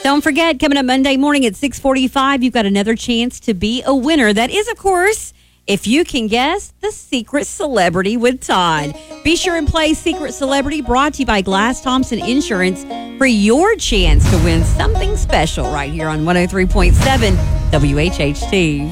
Don't forget, coming up Monday morning at 6:45, you've got another chance to be a winner. That is, of course, if you can guess the Secret Celebrity with Todd. Be sure and play Secret Celebrity, brought to you by Glass Thompson Insurance, for your chance to win something special right here on 103.7 WHHT.